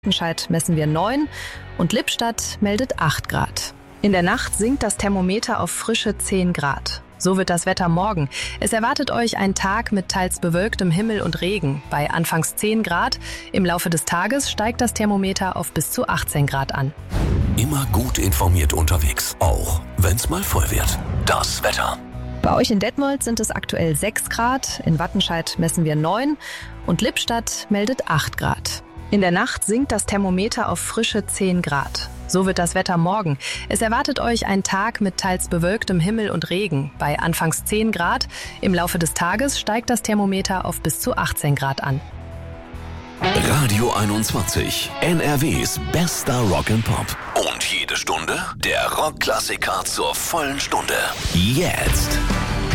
Wattenscheid messen wir 9 und Lippstadt meldet 8 Grad. In der Nacht sinkt das Thermometer auf frische 10 Grad. So wird das Wetter morgen. Es erwartet euch ein Tag mit teils bewölktem Himmel und Regen. Bei anfangs 10 Grad. Im Laufe des Tages steigt das Thermometer auf bis zu 18 Grad an. Immer gut informiert unterwegs, auch wenn's mal voll wird. Das Wetter. Bei euch in Detmold sind es aktuell 6 Grad, in Wattenscheid messen wir 9 und Lippstadt meldet 8 Grad. In der Nacht sinkt das Thermometer auf frische 10 Grad. So wird das Wetter morgen. Es erwartet euch ein Tag mit teils bewölktem Himmel und Regen. Bei anfangs 10 Grad. Im Laufe des Tages steigt das Thermometer auf bis zu 18 Grad an. Radio 21, NRWs bester Rock and Pop. Und jede Stunde der Rockklassiker zur vollen Stunde. Jetzt.